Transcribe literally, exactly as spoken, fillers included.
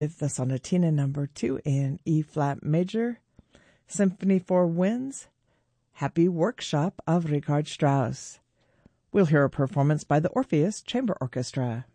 with the Sonatina number two in E-flat major, Symphony for Winds, Happy Workshop of Richard Strauss. We'll hear a performance by the Orpheus Chamber Orchestra.